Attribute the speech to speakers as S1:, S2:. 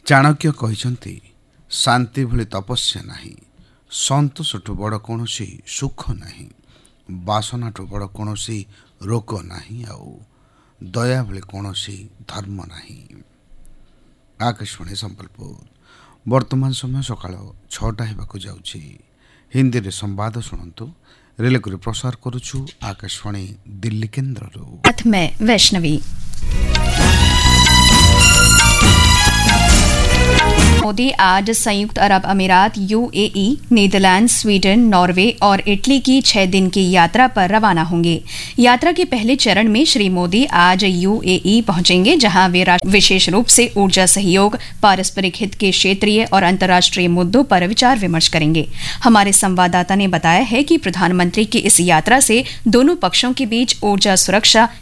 S1: चाणक्य कहते शांति भली तपस्या नहीं, संतोषठू बड़ कौन सुख नहीं, बासनाठू बड़ कौन रोग नहीं, आउ दया भली कौन धर्म नहीं। आकाशवाणी संबलपुर वर्तमान समय सकाळ 6टा हेबाकु जाउछि। हिंदी रे संवाद सुनंतु। रिले करी प्रसार करुछु आकाशवाणी दिल्ली केंद्रରୁ।
S2: साथ में वैष्णवी। मोदी आज संयुक्त अरब अमीरात, यूएई, नीदरलैंड, स्वीडन, नॉर्वे और इटली की 6 दिन की यात्रा पर रवाना होंगे। यात्रा के पहले चरण में श्री मोदी आज यूएई पहुंचेंगे, जहां वे विशेष रूप से ऊर्जा सहयोग, पारस्परिक हित के क्षेत्रीय और अंतर्राष्ट्रीय मुद्दों पर विचार विमर्श करेंगे। हमारे संवाददाता ने बताया है कि प्रधानमंत्री की इस यात्रा से दोनों पक्षों के बीच ऊर्जा सुरक्षा,